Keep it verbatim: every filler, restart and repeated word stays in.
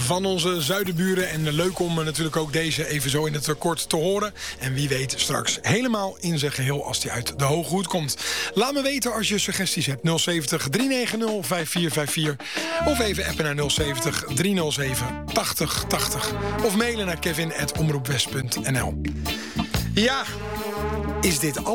van onze zuidenburen. En leuk om natuurlijk ook deze even zo in het kort te horen. En wie weet straks helemaal in zijn geheel als die uit de Hoge Hoed komt. Laat me weten als je suggesties hebt. nul zeventig, drie negen nul, vijf vier vijf vier. Of even appen naar nul zeventig, drie nul zeven, tachtig tachtig. Of mailen naar kevin at omroepwest punt n l. Ja, is dit al?